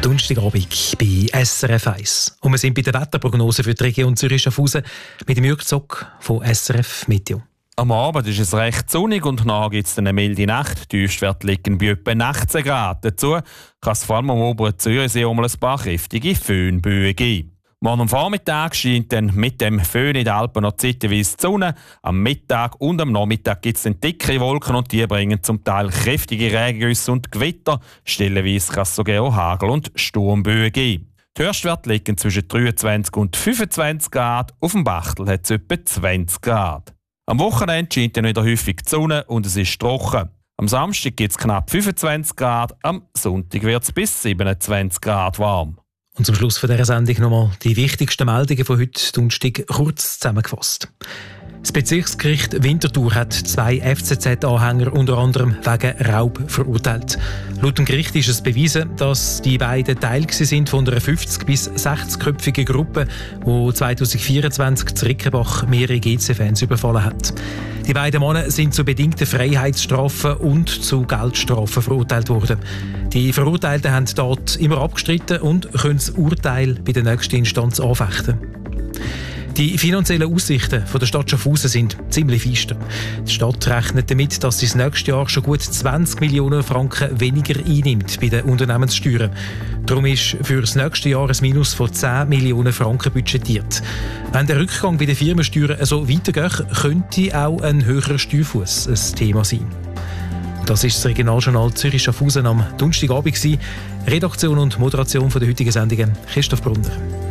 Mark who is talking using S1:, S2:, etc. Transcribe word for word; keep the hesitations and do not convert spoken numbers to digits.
S1: Donnerstagabend bei S R F eins. Und wir sind bei der Wetterprognose für die Region Zürich-Schaffhausen mit dem Jürg Zock von S R F Meteo.
S2: Am Abend ist es recht sonnig und nachher gibt es eine milde Nacht. Die Tiefstwerte liegen bei etwa achtzehn Grad. Dazu kann es vor allem am oberen Zürichsee um ein paar kräftige Föhnböen geben. Morgen am Vormittag scheint dann mit dem Föhn in den Alpen noch zeitweise die Sonne. Am Mittag und am Nachmittag gibt es dann dicke Wolken und die bringen zum Teil kräftige Regengüsse und Gewitter. Stellenweise kann es sogar auch Hagel- und Sturmböen geben. Die Höchstwerte liegen zwischen dreiundzwanzig und fünfundzwanzig Grad. Auf dem Bachtel hat es etwa zwanzig Grad. Am Wochenende scheint dann wieder häufig die Sonne und es ist trocken. Am Samstag gibt es knapp fünfundzwanzig Grad, am Sonntag wird es bis siebenundzwanzig Grad warm.
S1: Und zum Schluss von dieser Sendung nochmal die wichtigsten Meldungen von heute Donnerstag kurz zusammengefasst. Das Bezirksgericht Winterthur hat zwei F C Z-Anhänger unter anderem wegen Raub verurteilt. Laut dem Gericht ist es bewiesen, dass die beiden Teil sind von einer fünfzig- bis sechzig-köpfigen Gruppe, die zweitausendvierundzwanzig zu Rickenbach mehrere G C-Fans überfallen hat. Die beiden Männer sind zu bedingten Freiheitsstrafen und zu Geldstrafen verurteilt worden. Die Verurteilten haben dort immer abgestritten und können das Urteil bei der nächsten Instanz anfechten. Die finanziellen Aussichten von der Stadt Schaffhausen sind ziemlich feister. Die Stadt rechnet damit, dass sie das nächste Jahr schon gut zwanzig Millionen Franken weniger einnimmt bei den Unternehmenssteuern. Darum ist für das nächste Jahr ein Minus von zehn Millionen Franken budgetiert. Wenn der Rückgang bei den Firmensteuern so weitergeht, könnte auch ein höherer Steuerfuss ein Thema sein. Das ist das Regionaljournal Zürich-Schaffhausen am Donnerstagabend. Redaktion und Moderation von der heutigen Sendung Christoph Brunner.